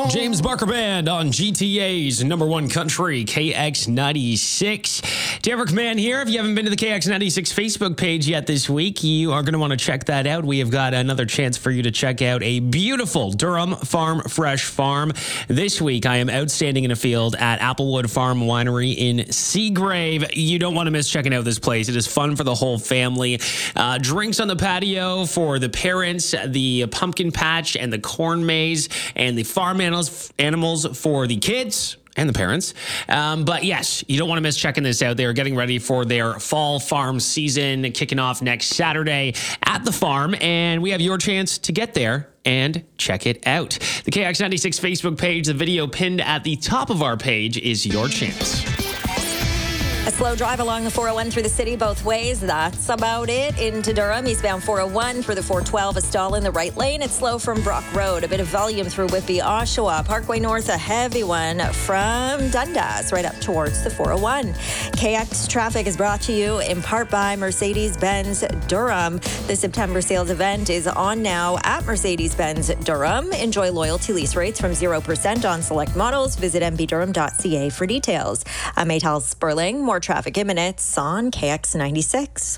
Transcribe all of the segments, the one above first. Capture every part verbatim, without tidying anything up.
James Barker Band on G T A's number one country, K X ninety-six. Derek Mann here. If you haven't been to the K X ninety-six Facebook page yet this week, you are going to want to check that out. We have got another chance for you to check out a beautiful Durham Farm Fresh farm. This week, I am outstanding in a field at Applewood Farm Winery in Seagrave. You don't want to miss checking out this place. It is fun for the whole family. Uh, drinks on the patio for the parents, the pumpkin patch and the corn maze, and the farm animals, animals for the kids and the parents. Um, but yes, you don't want to miss checking this out. They are getting ready for their fall farm season, kicking off next Saturday at the farm. And we have your chance to get there and check it out. The K X ninety-six Facebook page, the video pinned at the top of our page, is your chance. A slow drive along the four oh one through the city both ways. That's about it. Into Durham, eastbound four oh one through the four twelve, a stall in the right lane. It's slow from Brock Road. A bit of volume through Whitby, Oshawa. Parkway North, a heavy one from Dundas right up towards the four oh one. K X Traffic is brought to you in part by Mercedes-Benz Durham. The September sales event is on now at Mercedes-Benz Durham. Enjoy loyalty lease rates from zero percent on select models. Visit m b durham dot c a for details. I'm Maytal Sperling. More traffic in minutes on K X ninety-six.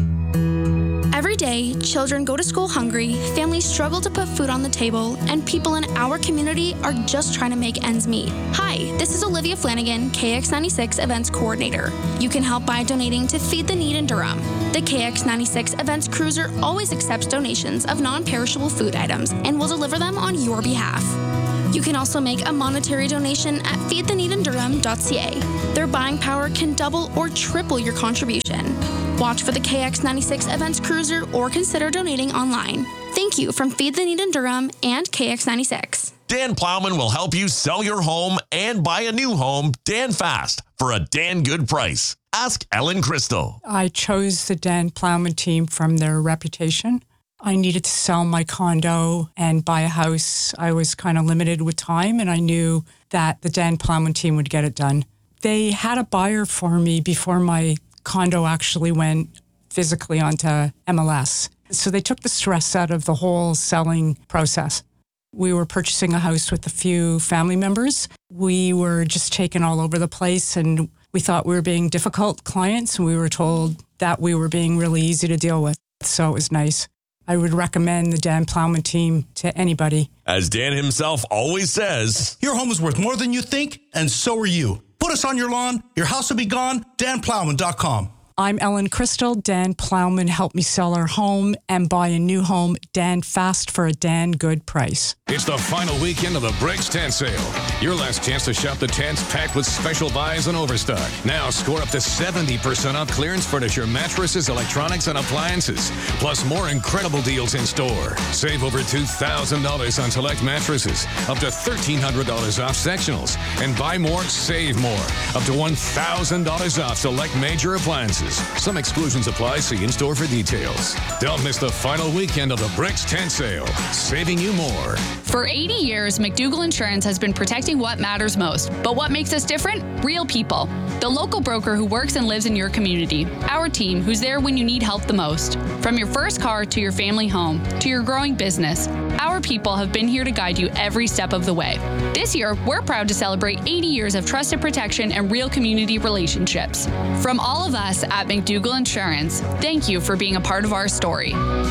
Every day, children go to school hungry, families struggle to put food on the table, and people in our community are just trying to make ends meet. Hi, this is Olivia Flanagan, K X ninety-six Events Coordinator. You can help by donating to Feed the Need in Durham. The K X ninety-six Events Cruiser always accepts donations of non-perishable food items and will deliver them on your behalf. You can also make a monetary donation at feed the need in durham dot c a. Their buying power can double or triple your contribution. Watch for the K X ninety-six Events Cruiser or consider donating online. Thank you from Feed the Need in Durham and K X ninety-six. Dan Plowman will help you sell your home and buy a new home Dan fast for a Dan good price. Ask Ellen Crystal. I chose the Dan Plowman team from their reputation. I needed to sell my condo and buy a house. I was kind of limited with time, and I knew that the Dan Plowman team would get it done. They had a buyer for me before my condo actually went physically onto M L S. So they took the stress out of the whole selling process. We were purchasing a house with a few family members. We were just taken all over the place, and we thought we were being difficult clients, and we were told that we were being really easy to deal with. So it was nice. I would recommend the Dan Plowman team to anybody. As Dan himself always says, your home is worth more than you think, and so are you. Put us on your lawn, your house will be gone, dan plowman dot com. I'm Ellen Crystal. Dan Plowman helped me sell our home and buy a new home, Dan fast for a Dan good price. It's the final weekend of the Bricks Tent Sale. Your last chance to shop the tents packed with special buys and overstock. Now score up to seventy percent off clearance furniture, mattresses, electronics, and appliances. Plus more incredible deals in store. Save over two thousand dollars on select mattresses. Up to thirteen hundred dollars off sectionals. And buy more, save more. Up to one thousand dollars off select major appliances. Some exclusions apply. See in-store for details. Don't miss the final weekend of the Bricks Tent Sale. Saving you more. For eighty years, McDougall Insurance has been protecting what matters most. But what makes us different? Real people. The local broker who works and lives in your community. Our team who's there when you need help the most. From your first car to your family home to your growing business, our people have been here to guide you every step of the way. This year, we're proud to celebrate eighty years of trusted protection and real community relationships. From all of us at McDougall Insurance, thank you for being a part of our story.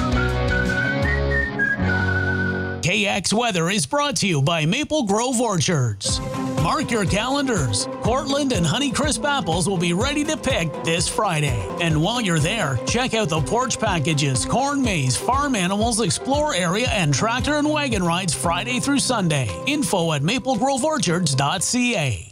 K X Weather is brought to you by Maple Grove Orchards. Mark your calendars. Cortland and Honeycrisp apples will be ready to pick this Friday. And while you're there, check out the porch packages, corn maze, farm animals, explore area, and tractor and wagon rides Friday through Sunday. Info at maple grove orchards dot c a.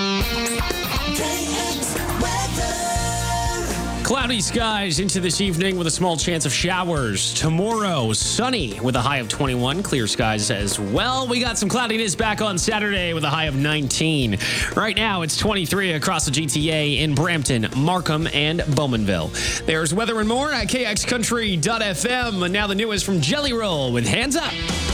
Cloudy skies into this evening with a small chance of showers. Tomorrow, sunny with a high of twenty-one. Clear skies as well. We got some cloudiness back on Saturday with a high of nineteen. Right now, it's twenty-three across the G T A in Brampton, Markham, and Bowmanville. There's weather and more at k x country dot f m. And now the newest from Jelly Roll with Hands Up.